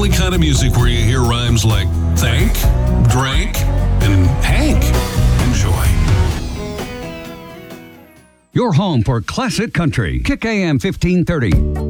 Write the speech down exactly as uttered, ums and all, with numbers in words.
only kind of music where you hear rhymes like thank, drank, and Hank. Enjoy. Your home for classic country. Kick A M fifteen thirty.